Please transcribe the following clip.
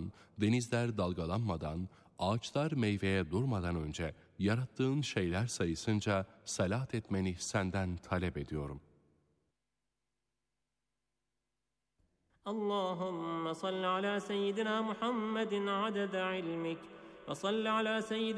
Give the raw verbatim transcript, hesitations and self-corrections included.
doğmadan, denizler dalgalanmadan, ağaçlar meyveye durmadan önce yarattığın şeyler sayısınca salat etmeni senden talep ediyorum. اللهم صل على سيدنا محمد عدد علمك وصل على سيدنا